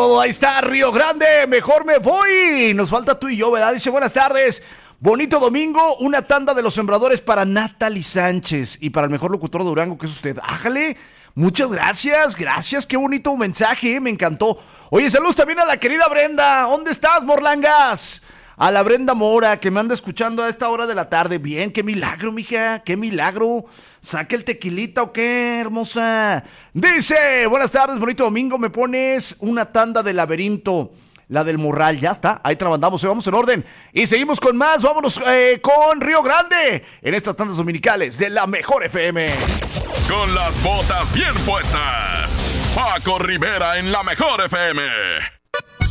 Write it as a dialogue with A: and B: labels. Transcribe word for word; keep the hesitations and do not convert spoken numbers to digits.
A: todo. Ahí está Río Grande, mejor me voy. Nos falta tú y yo, ¿verdad? Dice, buenas tardes. Bonito domingo, una tanda de los sembradores para Natalie Sánchez y para el mejor locutor de Durango, que es usted. Ájale, muchas gracias, gracias, qué bonito mensaje, me encantó. Oye, saludos también a la querida Brenda. ¿Dónde estás, Morlangas? A la Brenda Mora, que me anda escuchando a esta hora de la tarde. Bien, qué milagro, mija, qué milagro. ¿Saca el tequilita o qué, hermosa? Dice, buenas tardes, bonito domingo, me pones una tanda de Laberinto. La del Morral, ya está, ahí trabajamos, vamos en orden. Y seguimos con más, vámonos eh, con Río Grande, en estas tandas dominicales de la Mejor F M.
B: Con las botas bien puestas, Paco Rivera en la Mejor F M.